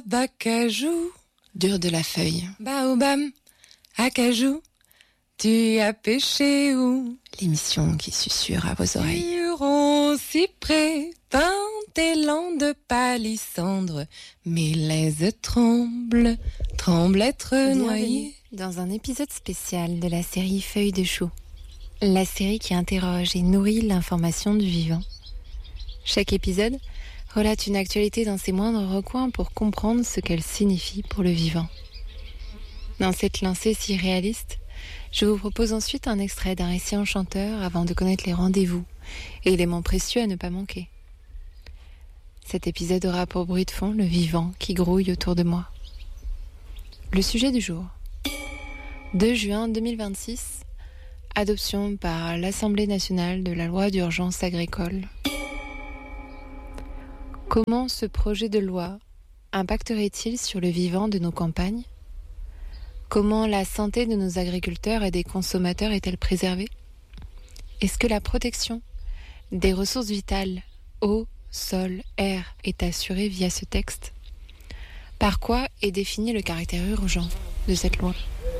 acajou. Dur de la feuille. Baobab, acajou. Tu as pêché où? L'émission qui susurre à vos oreilles. Huron, cyprès, pin, élan de palissandre. Mes lèzes tremblent, tremblent être noyées. Dans un épisode spécial de la série Feuilles de chou. La série qui interroge et nourrit l'information du vivant. Chaque épisode relate une actualité dans ses moindres recoins pour comprendre ce qu'elle signifie pour le vivant. Dans cette lancée si réaliste, je vous propose ensuite un extrait d'un récit enchanteur avant de connaître les rendez-vous et éléments précieux à ne pas manquer. Cet épisode aura pour bruit de fond le vivant qui grouille autour de moi. Le sujet du jour. 2 juin 2026, adoption par l'Assemblée nationale de la loi d'urgence agricole. Comment ce projet de loi impacterait-il sur le vivant de nos campagnes ? Comment la santé de nos agriculteurs et des consommateurs est-elle préservée ? Est-ce que la protection des ressources vitales, eau, sol, air, est assurée via ce texte ? Par quoi est défini le caractère urgent de cette loi ?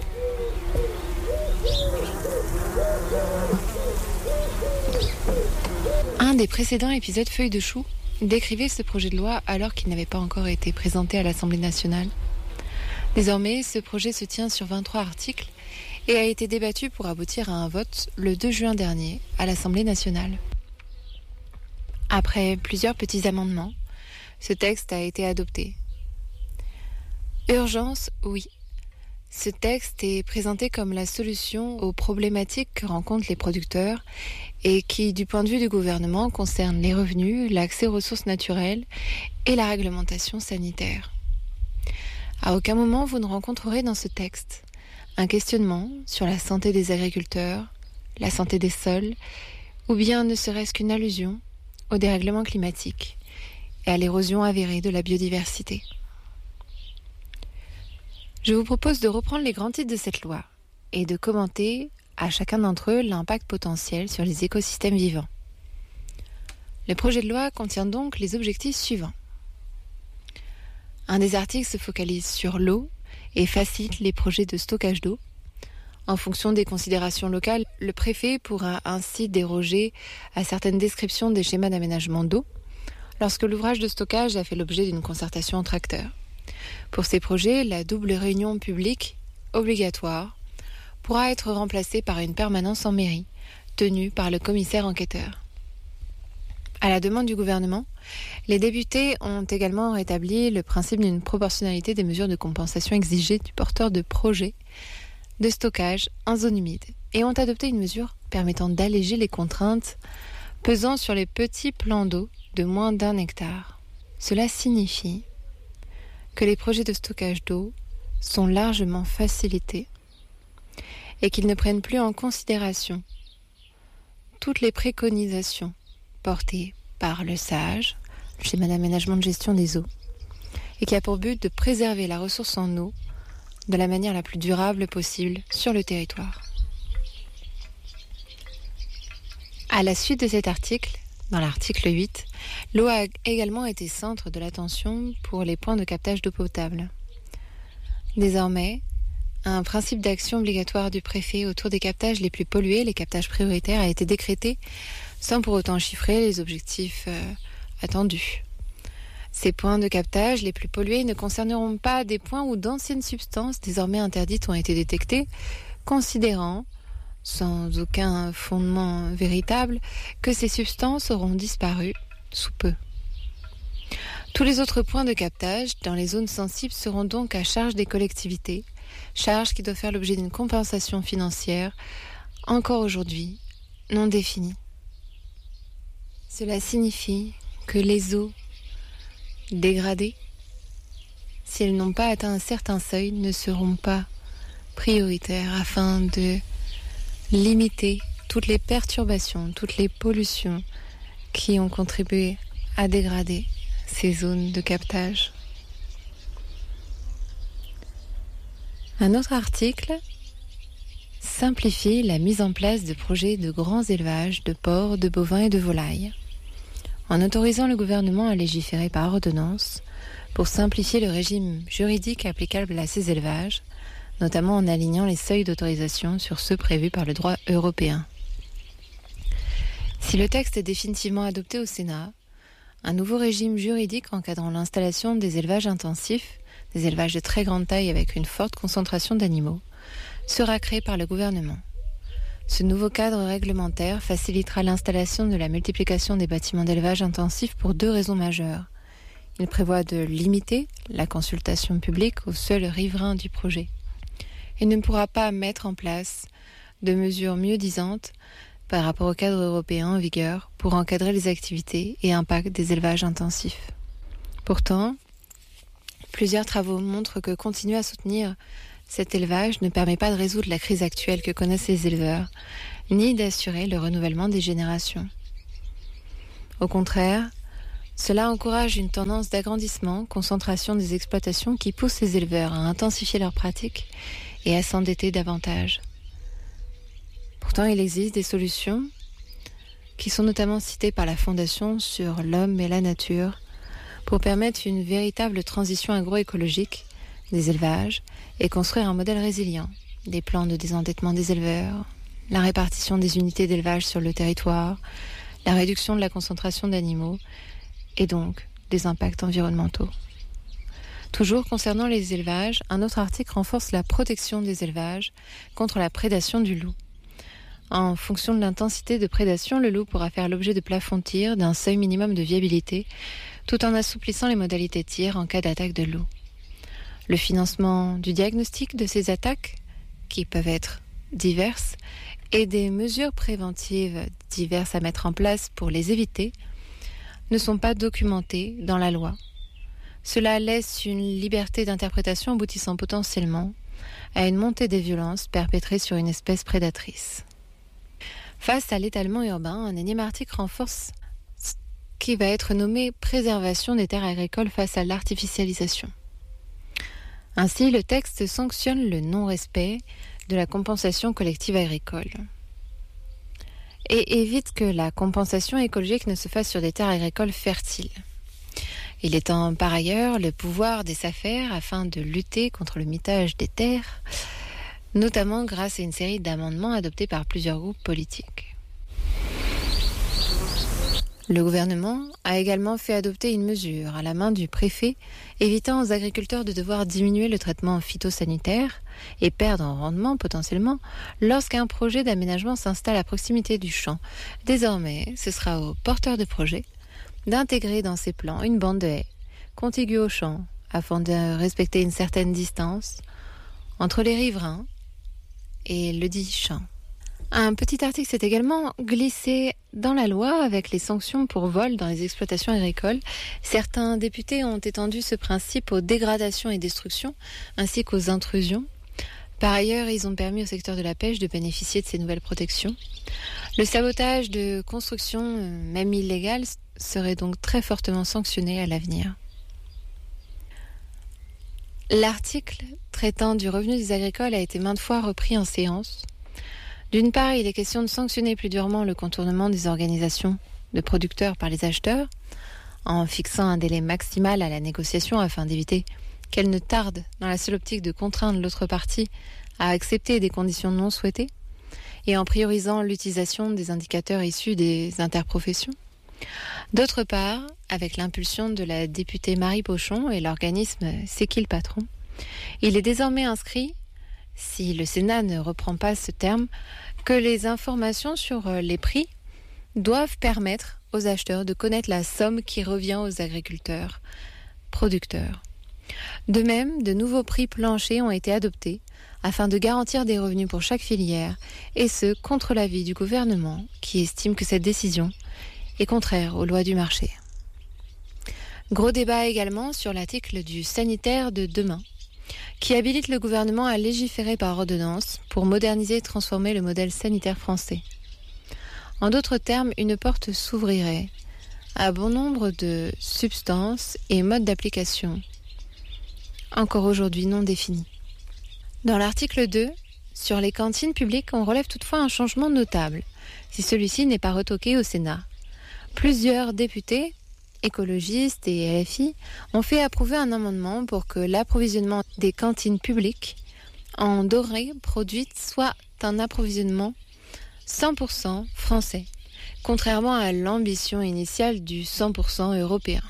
Un des précédents épisodes Feuilles de chou décrivait ce projet de loi alors qu'il n'avait pas encore été présenté à l'Assemblée nationale. Désormais, ce projet se tient sur 23 articles et a été débattu pour aboutir à un vote le 2 juin dernier à l'Assemblée nationale. Après plusieurs petits amendements, ce texte a été adopté. Urgence, oui. Ce texte est présenté comme la solution aux problématiques que rencontrent les producteurs et qui, du point de vue du gouvernement, concerne les revenus, l'accès aux ressources naturelles et la réglementation sanitaire. À aucun moment vous ne rencontrerez dans ce texte un questionnement sur la santé des agriculteurs, la santé des sols, ou bien ne serait-ce qu'une allusion au dérèglement climatique et à l'érosion avérée de la biodiversité. Je vous propose de reprendre les grands titres de cette loi et de commenter à chacun d'entre eux l'impact potentiel sur les écosystèmes vivants. Le projet de loi contient donc les objectifs suivants. Un des articles se focalise sur l'eau et facilite les projets de stockage d'eau. En fonction des considérations locales, le préfet pourra ainsi déroger à certaines descriptions des schémas d'aménagement d'eau lorsque l'ouvrage de stockage a fait l'objet d'une concertation entre acteurs. Pour ces projets, la double réunion publique, obligatoire, pourra être remplacée par une permanence en mairie, tenue par le commissaire enquêteur. À la demande du gouvernement, les députés ont également rétabli le principe d'une proportionnalité des mesures de compensation exigées du porteur de projet de stockage en zone humide et ont adopté une mesure permettant d'alléger les contraintes pesant sur les petits plans d'eau de moins d'1 hectare. Cela signifie que les projets de stockage d'eau sont largement facilités et qu'ils ne prennent plus en considération toutes les préconisations portées par le SAGE, le schéma d'aménagement de gestion des eaux, et qui a pour but de préserver la ressource en eau de la manière la plus durable possible sur le territoire. À la suite de cet article, dans l'article 8, l'eau a également été centre de l'attention pour les points de captage d'eau potable. Désormais, un principe d'action obligatoire du préfet autour des captages les plus pollués, les captages prioritaires, a été décrété sans pour autant chiffrer les objectifs attendus. Ces points de captage les plus pollués ne concerneront pas des points où d'anciennes substances désormais interdites ont été détectées, considérant, sans aucun fondement véritable, que ces substances auront disparu sous peu. Tous les autres points de captage dans les zones sensibles seront donc à charge des collectivités, charge qui doit faire l'objet d'une compensation financière, encore aujourd'hui non définie. Cela signifie que les eaux dégradées, si elles n'ont pas atteint un certain seuil, ne seront pas prioritaires afin de limiter toutes les perturbations, toutes les pollutions qui ont contribué à dégrader ces zones de captage. Un autre article simplifie la mise en place de projets de grands élevages de porcs, de bovins et de volailles, en autorisant le gouvernement à légiférer par ordonnance pour simplifier le régime juridique applicable à ces élevages, notamment en alignant les seuils d'autorisation sur ceux prévus par le droit européen. Si le texte est définitivement adopté au Sénat, un nouveau régime juridique encadrant l'installation des élevages intensifs, des élevages de très grande taille avec une forte concentration d'animaux, sera créé par le gouvernement. Ce nouveau cadre réglementaire facilitera l'installation de la multiplication des bâtiments d'élevage intensif pour 2 raisons majeures. Il prévoit de limiter la consultation publique aux seuls riverains du projet. Il ne pourra pas mettre en place de mesures mieux-disantes par rapport au cadre européen en vigueur pour encadrer les activités et impacts des élevages intensifs. Pourtant, plusieurs travaux montrent que continuer à soutenir cet élevage ne permet pas de résoudre la crise actuelle que connaissent les éleveurs, ni d'assurer le renouvellement des générations. Au contraire, cela encourage une tendance d'agrandissement, concentration des exploitations qui pousse les éleveurs à intensifier leurs pratiques et à s'endetter davantage. Pourtant, il existe des solutions qui sont notamment citées par la Fondation sur l'homme et la nature pour permettre une véritable transition agroécologique des élevages et construire un modèle résilient, des plans de désendettement des éleveurs, la répartition des unités d'élevage sur le territoire, la réduction de la concentration d'animaux et donc des impacts environnementaux. Toujours concernant les élevages, un autre article renforce la protection des élevages contre la prédation du loup. En fonction de l'intensité de prédation, le loup pourra faire l'objet de plafonds de tir d'un seuil minimum de viabilité, tout en assouplissant les modalités de tir en cas d'attaque de loup. Le financement du diagnostic de ces attaques, qui peuvent être diverses, et des mesures préventives diverses à mettre en place pour les éviter, ne sont pas documentés dans la loi. Cela laisse une liberté d'interprétation aboutissant potentiellement à une montée des violences perpétrées sur une espèce prédatrice. Face à l'étalement urbain, un énième article renforce ce qui va être nommé « préservation des terres agricoles face à l'artificialisation ». Ainsi, le texte sanctionne le non-respect de la compensation collective agricole et évite que la compensation écologique ne se fasse sur des terres agricoles fertiles. Il étend par ailleurs le pouvoir des SAFER afin de lutter contre le mitage des terres, notamment grâce à une série d'amendements adoptés par plusieurs groupes politiques. Le gouvernement a également fait adopter une mesure à la main du préfet évitant aux agriculteurs de devoir diminuer le traitement phytosanitaire et perdre en rendement potentiellement lorsqu'un projet d'aménagement s'installe à proximité du champ. Désormais, ce sera aux porteurs de projet d'intégrer dans ses plans une bande de haies contiguë au champ afin de respecter une certaine distance entre les riverains et le dit champ. Un petit article s'est également glissé dans la loi avec les sanctions pour vol dans les exploitations agricoles. Certains députés ont étendu ce principe aux dégradations et destructions, ainsi qu'aux intrusions. Par ailleurs, ils ont permis au secteur de la pêche de bénéficier de ces nouvelles protections. Le sabotage de constructions, même illégales, serait donc très fortement sanctionné à l'avenir. L'article traitant du revenu des agricoles a été maintes fois repris en séance. D'une part, il est question de sanctionner plus durement le contournement des organisations de producteurs par les acheteurs, en fixant un délai maximal à la négociation afin d'éviter qu'elle ne tarde dans la seule optique de contraindre l'autre partie à accepter des conditions non souhaitées, et en priorisant l'utilisation des indicateurs issus des interprofessions. D'autre part, avec l'impulsion de la députée Marie Pochon et l'organisme C'est qui le patron, il est désormais inscrit, si le Sénat ne reprend pas ce terme, que les informations sur les prix doivent permettre aux acheteurs de connaître la somme qui revient aux agriculteurs, producteurs. De même, de nouveaux prix planchers ont été adoptés afin de garantir des revenus pour chaque filière, et ce, contre l'avis du gouvernement qui estime que cette décision est contraire aux lois du marché. Gros débat également sur l'article du sanitaire de demain, qui habilite le gouvernement à légiférer par ordonnance pour moderniser et transformer le modèle sanitaire français. En d'autres termes, une porte s'ouvrirait à bon nombre de substances et modes d'application, encore aujourd'hui non définis. Dans l'article 2, sur les cantines publiques, on relève toutefois un changement notable, si celui-ci n'est pas retoqué au Sénat. Plusieurs députés écologistes et LFI ont fait approuver un amendement pour que l'approvisionnement des cantines publiques en denrées produites soit un approvisionnement 100% français, contrairement à l'ambition initiale du 100% européen.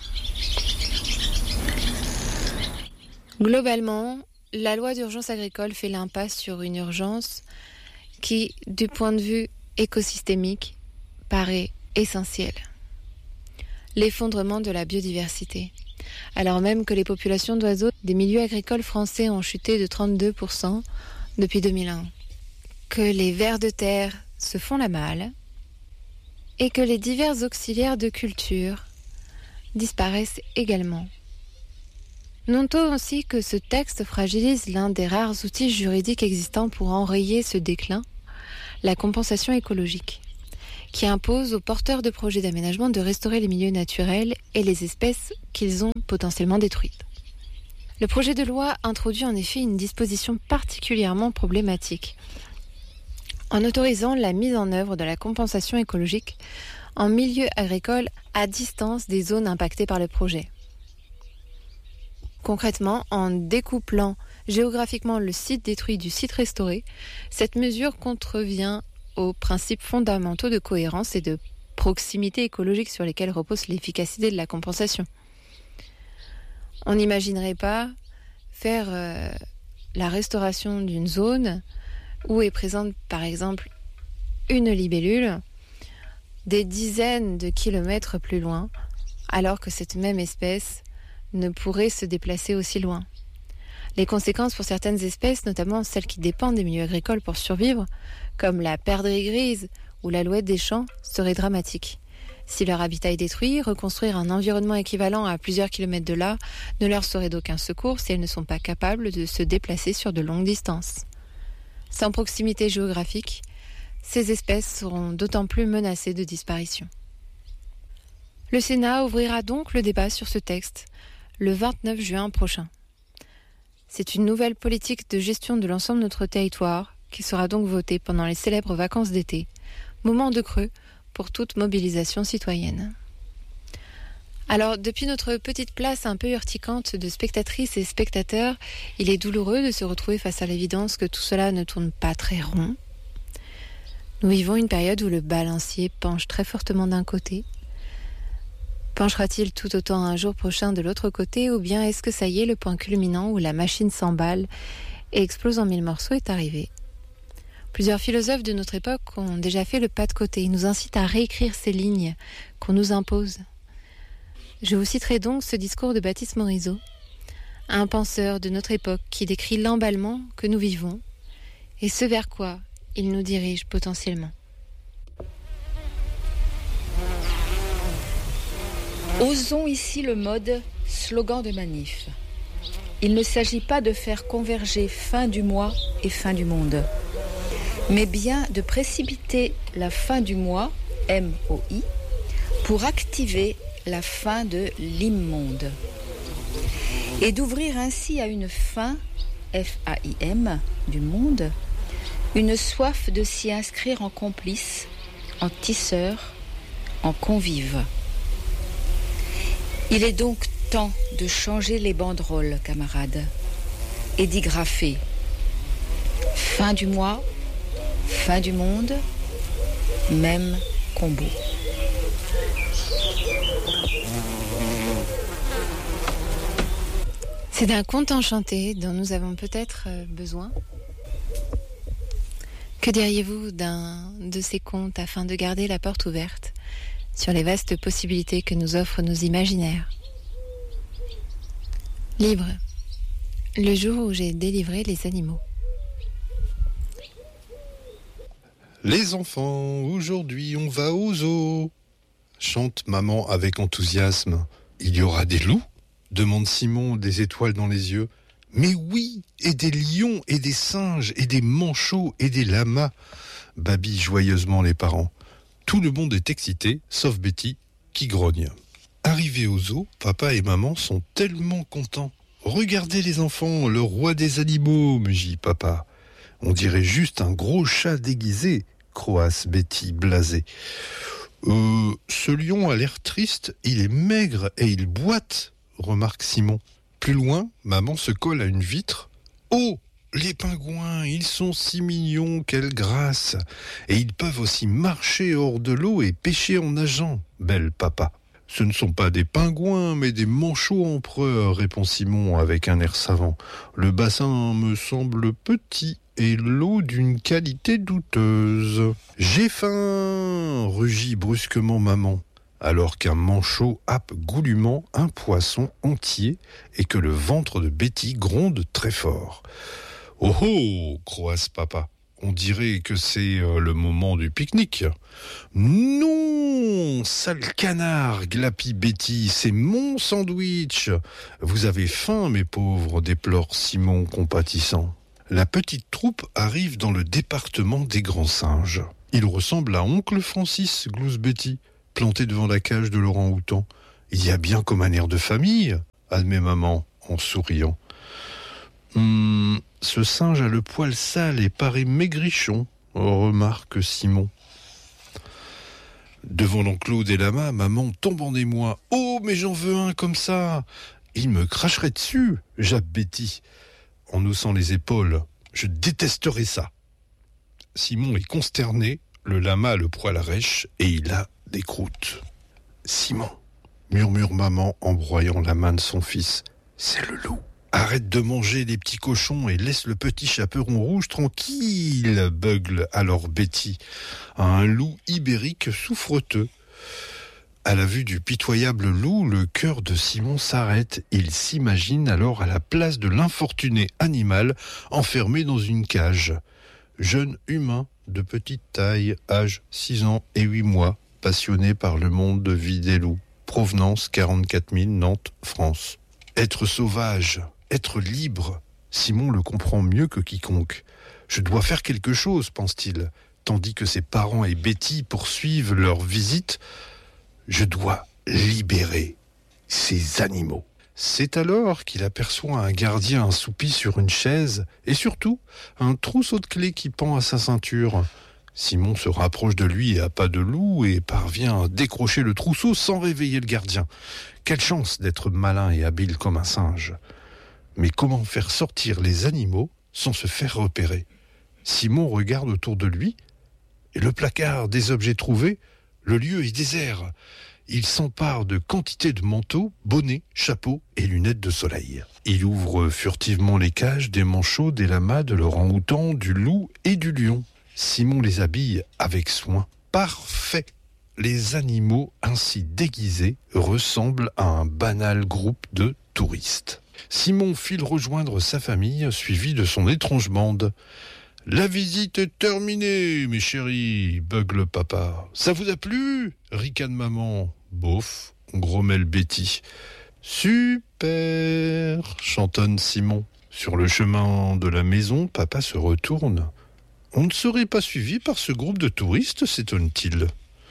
Globalement, la loi d'urgence agricole fait l'impasse sur une urgence qui, du point de vue écosystémique, paraît essentielle. L'effondrement de la biodiversité. Alors même que les populations d'oiseaux des milieux agricoles français ont chuté de 32% depuis 2001, que les vers de terre se font la malle et que les divers auxiliaires de culture disparaissent également. Notons aussi que ce texte fragilise l'un des rares outils juridiques existants pour enrayer ce déclin, la compensation écologique, qui impose aux porteurs de projets d'aménagement de restaurer les milieux naturels et les espèces qu'ils ont potentiellement détruites. Le projet de loi introduit en effet une disposition particulièrement problématique, en autorisant la mise en œuvre de la compensation écologique en milieu agricole à distance des zones impactées par le projet. Concrètement, en découplant géographiquement le site détruit du site restauré, cette mesure contrevient aux principes fondamentaux de cohérence et de proximité écologique sur lesquels repose l'efficacité de la compensation. On n'imaginerait pas faire la restauration d'une zone où est présente par exemple une libellule des dizaines de kilomètres plus loin, alors que cette même espèce ne pourrait se déplacer aussi loin. Les conséquences pour certaines espèces, notamment celles qui dépendent des milieux agricoles pour survivre, comme la perdrix grise ou l'alouette des champs, seraient dramatiques. Si leur habitat est détruit, reconstruire un environnement équivalent à plusieurs kilomètres de là ne leur serait d'aucun secours si elles ne sont pas capables de se déplacer sur de longues distances. Sans proximité géographique, ces espèces seront d'autant plus menacées de disparition. Le Sénat ouvrira donc le débat sur ce texte le 29 juin prochain. C'est une nouvelle politique de gestion de l'ensemble de notre territoire qui sera donc votée pendant les célèbres vacances d'été, moment de creux pour toute mobilisation citoyenne. Alors, depuis notre petite place un peu urticante de spectatrices et spectateurs, il est douloureux de se retrouver face à l'évidence que tout cela ne tourne pas très rond. Nous vivons une période où le balancier penche très fortement d'un côté. Penchera-t-il tout autant un jour prochain de l'autre côté, ou bien est-ce que ça y est, le point culminant où la machine s'emballe et explose en mille morceaux est arrivé? Plusieurs philosophes de notre époque ont déjà fait le pas de côté. Ils nous incitent à réécrire ces lignes qu'on nous impose. Je vous citerai donc ce discours de Baptiste Morisot, un penseur de notre époque qui décrit l'emballement que nous vivons et ce vers quoi il nous dirige potentiellement. Osons ici le mode slogan de manif. Il ne s'agit pas de faire converger fin du mois et fin du monde, mais bien de précipiter la fin du mois, MOI, pour activer la fin de l'immonde. Et d'ouvrir ainsi à une fin, FAIM, du monde, une soif de s'y inscrire en complice, en tisseur, en convive. Il est donc temps de changer les banderoles, camarades, et d'y graffer. Fin du mois, fin du monde, même combo. C'est d'un conte enchanté dont nous avons peut-être besoin. Que diriez-vous d'un de ces contes afin de garder la porte ouverte sur les vastes possibilités que nous offrent nos imaginaires? Libre, le jour où j'ai délivré les animaux. Les enfants, aujourd'hui on va au zoo, chante maman avec enthousiasme. Il y aura des loups, demande Simon, des étoiles dans les yeux. Mais oui, et des lions, et des singes, et des manchots, et des lamas, babillent joyeusement les parents. Tout le monde est excité, sauf Betty, qui grogne. Arrivés au zoo, papa et maman sont tellement contents. Regardez les enfants, le roi des animaux, mugit papa. On dirait juste un gros chat déguisé, croasse Betty blasée. Ce lion a l'air triste, il est maigre et il boite, remarque Simon. Plus loin, maman se colle à une vitre. Oh, les pingouins, ils sont si mignons, quelle grâce! Et ils peuvent aussi marcher hors de l'eau et pêcher en nageant, belle papa. Ce ne sont pas des pingouins, mais des manchots empereurs, répond Simon avec un air savant. Le bassin me semble petit et l'eau d'une qualité douteuse. J'ai faim, rugit brusquement maman, alors qu'un manchot happe goulûment un poisson entier et que le ventre de Betty gronde très fort. Oh oh, croasse papa. On dirait que c'est le moment du pique-nique. Non, sale canard, glapit Betty, c'est mon sandwich. Vous avez faim, mes pauvres, déplore Simon compatissant. La petite troupe arrive dans le département des grands singes. Il ressemble à oncle Francis, glousse Betty, planté devant la cage de l'orang-outan. Il y a bien comme un air de famille, admet maman en souriant. Ce singe a le poil sale et paraît maigrichon, remarque Simon. Devant l'enclos des lamas, maman tombe en émoi. Oh, mais j'en veux un comme ça! Il me cracherait dessus, jappe Betty, en haussant les épaules. Je détesterais ça. Simon est consterné, le lama a le poil rêche et il a des croûtes. Simon, murmure maman en broyant la main de son fils, c'est le loup. Arrête de manger les petits cochons et laisse le petit chaperon rouge tranquille, bugle alors Betty, un loup ibérique souffreteux. À la vue du pitoyable loup, le cœur de Simon s'arrête. Il s'imagine alors à la place de l'infortuné animal enfermé dans une cage. Jeune humain de petite taille, âge 6 ans et 8 mois, passionné par le monde de vie des loups. Provenance 44 000, Nantes, France. Être sauvage, être libre, Simon le comprend mieux que quiconque. Je dois faire quelque chose, pense-t-il, tandis que ses parents et Betty poursuivent leur visite. Je dois libérer ces animaux. C'est alors qu'il aperçoit un gardien assoupi sur une chaise et surtout un trousseau de clés qui pend à sa ceinture. Simon se rapproche de lui à pas de loup et parvient à décrocher le trousseau sans réveiller le gardien. Quelle chance d'être malin et habile comme un singe. Mais comment faire sortir les animaux sans se faire repérer? Simon regarde autour de lui et le placard des objets trouvés, le lieu est désert. Il s'empare de quantité de manteaux, bonnets, chapeaux et lunettes de soleil. Il ouvre furtivement les cages des manchots, des lamas, de l'orang-outan, du loup et du lion. Simon les habille avec soin. Parfait! Les animaux ainsi déguisés ressemblent à un banal groupe de touristes. Simon file rejoindre sa famille, suivi de son étrange bande. « La visite est terminée, mes chéris !» bugle papa. « Ça vous a plu ?» ricane maman. « Bof !» grommelle Betty. « Super !» chantonne Simon. Sur le chemin de la maison, papa se retourne. « On ne serait pas suivi par ce groupe de touristes ?» s'étonne-t-il.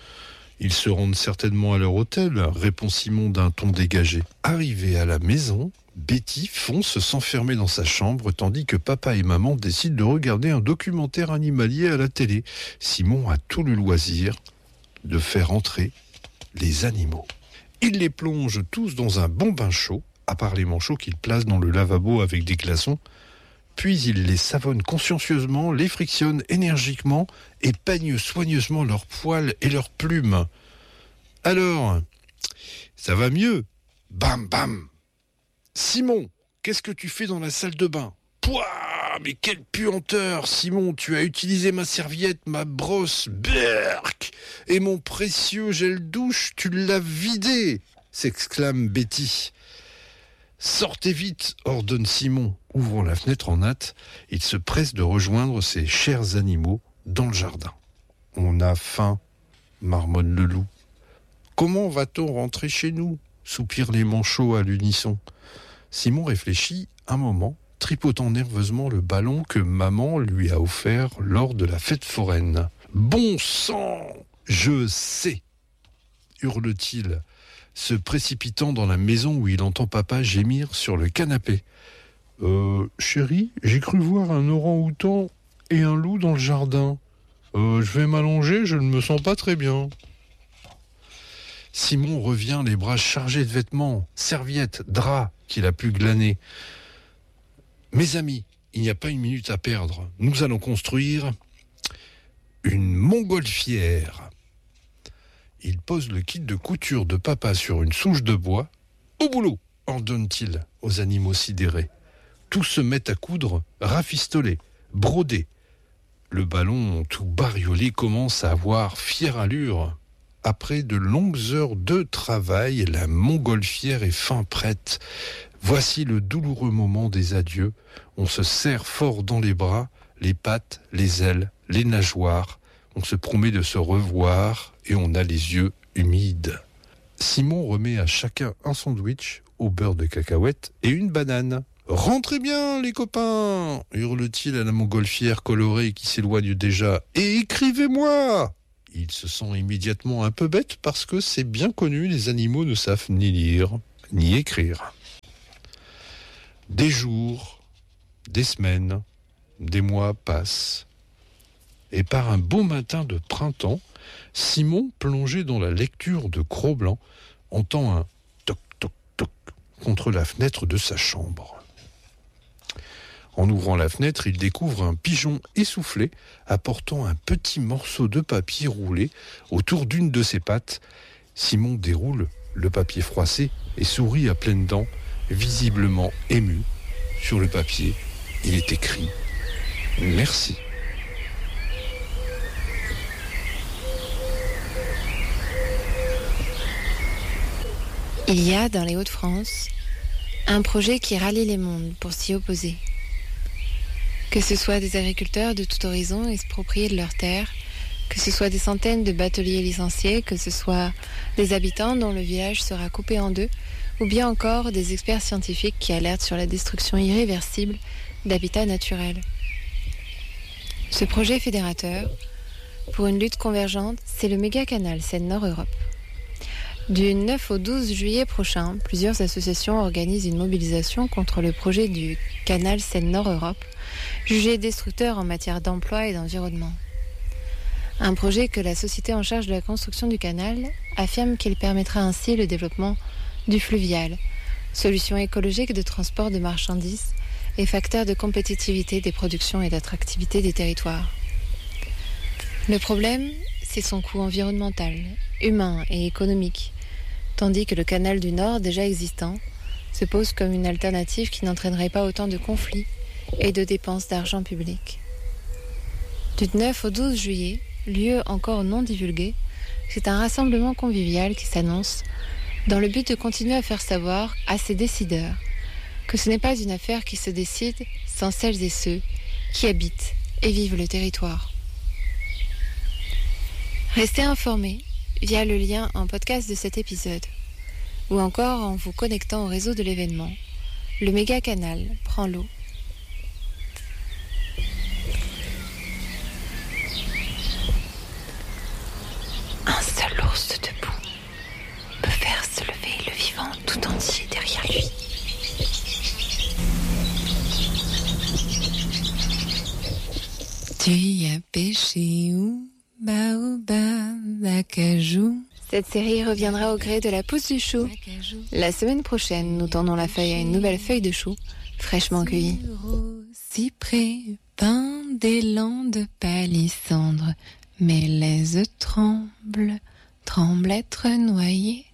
« Ils se rendent certainement à leur hôtel », répond Simon d'un ton dégagé. Arrivé à la maison, Betty fonce s'enfermer dans sa chambre tandis que papa et maman décident de regarder un documentaire animalier à la télé. Simon a tout le loisir de faire entrer les animaux. Il les plonge tous dans un bon bain chaud, à part les manchots qu'il place dans le lavabo avec des glaçons. Puis il les savonne consciencieusement, les frictionne énergiquement et peigne soigneusement leurs poils et leurs plumes. « Alors, ça va mieux ?» Bam, bam. « Simon, qu'est-ce que tu fais dans la salle de bain ?»« Pouah, mais quelle puanteur, Simon, tu as utilisé ma serviette, ma brosse, berk, et mon précieux gel douche, tu l'as vidé !» s'exclame Betty. « Sortez vite !» ordonne Simon. Ouvrant la fenêtre en hâte, il se presse de rejoindre ses chers animaux dans le jardin. « On a faim !» marmonne le loup. « Comment va-t-on rentrer chez nous ?» soupirent les manchots à l'unisson. Simon réfléchit un moment, tripotant nerveusement le ballon que maman lui a offert lors de la fête foraine. « Bon sang, je sais !» hurle-t-il, se précipitant dans la maison où il entend papa gémir sur le canapé. « Chérie, j'ai cru voir un orang-outan et un loup dans le jardin. Je vais m'allonger, je ne me sens pas très bien. » Simon revient les bras chargés de vêtements, serviettes, draps qu'il a pu glaner. Mes amis, il n'y a pas une minute à perdre. Nous allons construire une montgolfière. Il pose le kit de couture de papa sur une souche de bois. Au boulot, ordonne-t-il aux animaux sidérés. Tous se mettent à coudre, rafistoler, broder. Le ballon tout bariolé commence à avoir fière allure. Après de longues heures de travail, la montgolfière est fin prête. Voici le douloureux moment des adieux. On se serre fort dans les bras, les pattes, les ailes, les nageoires. On se promet de se revoir et on a les yeux humides. Simon remet à chacun un sandwich au beurre de cacahuète et une banane. « Rentrez bien, les copains !» hurle-t-il à la montgolfière colorée qui s'éloigne déjà. « Et écrivez-moi !» Il se sent immédiatement un peu bête parce que c'est bien connu, les animaux ne savent ni lire ni écrire. Des jours, des semaines, des mois passent. Et par un beau matin de printemps, Simon, plongé dans la lecture de Cro-Blanc, entend un toc-toc-toc contre la fenêtre de sa chambre. En ouvrant la fenêtre, il découvre un pigeon essoufflé apportant un petit morceau de papier roulé autour d'une de ses pattes. Simon déroule le papier froissé et sourit à pleines dents, visiblement ému. Sur le papier, il est écrit « Merci ». Il y a dans les Hauts-de-France un projet qui rallie les mondes pour s'y opposer. Que ce soit des agriculteurs de tout horizon expropriés de leurs terres, que ce soit des centaines de bateliers licenciés, que ce soit des habitants dont le village sera coupé en deux, ou bien encore des experts scientifiques qui alertent sur la destruction irréversible d'habitats naturels. Ce projet fédérateur, pour une lutte convergente, c'est le méga-canal Seine-Nord-Europe. Du 9 au 12 juillet prochain, plusieurs associations organisent une mobilisation contre le projet du canal Seine-Nord-Europe, jugé destructeur en matière d'emploi et d'environnement. Un projet que la société en charge de la construction du canal affirme qu'il permettra ainsi le développement du fluvial, solution écologique de transport de marchandises et facteur de compétitivité des productions et d'attractivité des territoires. Le problème, c'est son coût environnemental, humain et économique, tandis que le canal du Nord, déjà existant, se pose comme une alternative qui n'entraînerait pas autant de conflits et de dépenses d'argent public. Du 9 au 12 juillet, lieu encore non divulgué, c'est un rassemblement convivial qui s'annonce dans le but de continuer à faire savoir à ces décideurs que ce n'est pas une affaire qui se décide sans celles et ceux qui habitent et vivent le territoire. Restez informés via le lien en podcast de cet épisode, ou encore en vous connectant au réseau de l'événement. Le méga canal prend l'eau. Un seul ours debout peut faire se lever le vivant tout entier derrière lui. Tu y as pêché où? Baobab, acajou. Cette série reviendra au gré de la pousse du chou. La semaine prochaine, nous tendons la feuille à une nouvelle feuille de chou, fraîchement cueillie. Cyprès, pin d'élan de palissandre, mes laises tremblent, tremblent être noyées.